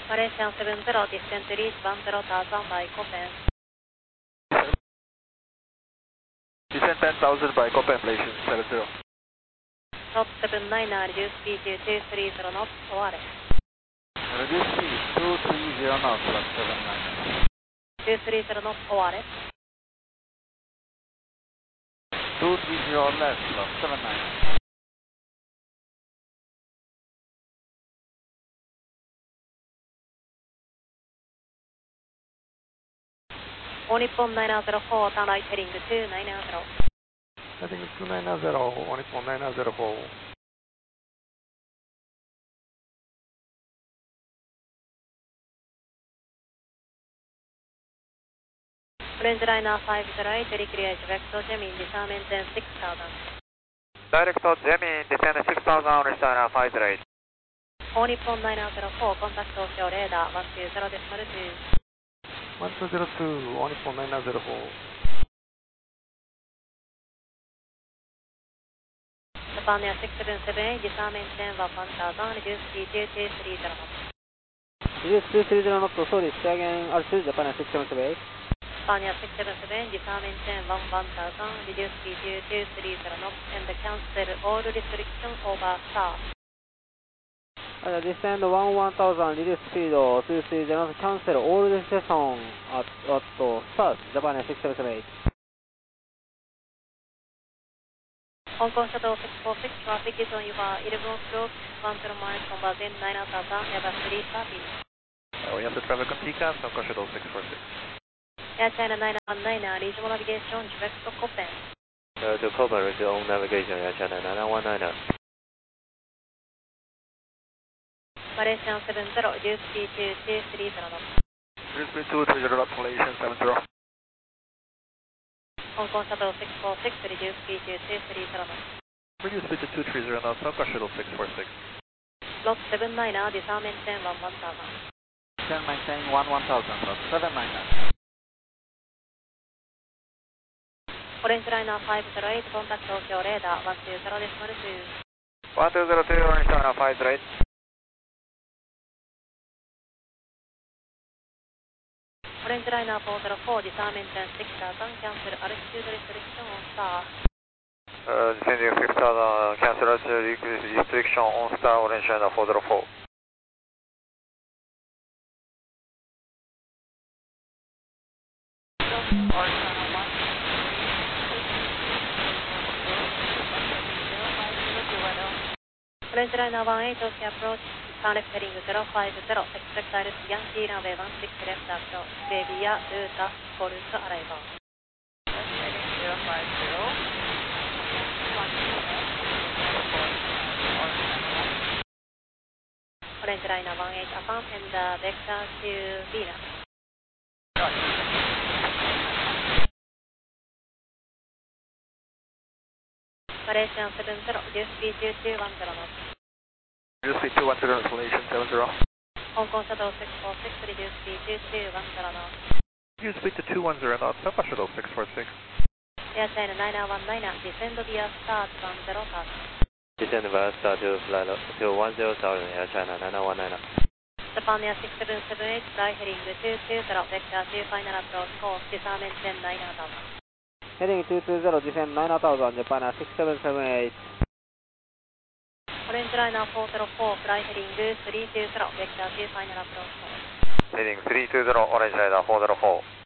Malaysian 70, descend to reach 10,000 by Copen. Descend 10,000 by Copen, Malaysian 70. Slot 79, reduce speed to 230 knots, ORS. Reduce speed 230 knots, slot 79. 230 knots, ORS. 230 left, slot 79. Nippon 904, turn right heading 2990. Heading 290, Nippon 904. Orange liner 508, very clear, vector Gemini, disarmament 6000. Direct Gemini, descend 6000, orange liner 508. Nippon 904, contact Tokyo radar 120.2. 1202, Nippon 904. Japan Air 677, disarmament 1000, reduce speed to 230 knots. Reduce 230 knots, sorry, stay again, altitude, Japan Air 678. Japan Air 677, disarmament 1000, reduce speed to 230 knots, and cancel all restriction over star. Descend 1000, reduce speed 230 knots, cancel all restriction at start, Japan Air 678. Hong Kong Shuttle 646, traffic is on your 11 stroke, 10 miles from Bazen 9000, Airbus 330. We have the traffic on TCAS, Hong Kong Shuttle 646. Air China 919, regional navigation, direct to Copen. To Copen, regional navigation, Air China 919. Malaysian 70, reduce speed to 230 knots. Reduce speed 230 knots, Malaysian 70. Hong Kong Shuttle 646, reduce speed to 230 knots. Reduce speed to 230 knots, Hong Kong Shuttle 646. Slot 79, disarmament 10, 1000. Descend maintain 1000, slot 799. Orange liner 508, contact Tokyo radar 120.2. 1202, orange liner 508. Orange liner 404, disarmament 6000, cancel altitude restriction on star. Descending 6000, cancel altitude restriction on star, orange liner 404. Orange liner 18, Tokyo approach, turn left heading 050, expect Iris Yankee runway 16 left approach, Xavier, Ruta, Golf, arrival. Heading 050. Orange liner 18, affirm and vector to Venus. Malaysian 70, reduce speed to 210 knots. Reduce speed 210 knots, Malaysian 70. Hong Kong Shuttle 646, reduce speed to 210 knots. Reduce speed to 210 knots, Hong Kong Shuttle 646. Air China 919, descend via start 10,000. Descend via start to 10,000, Air China 919. Japan Air 6778, fly heading 220, vector to final approach course, disarmament 10,000. Heading 220, descend 9000, Japan Air 6778. Orange liner 404, fly heading 320, vector to final approach course. Heading 320, orange liner 404.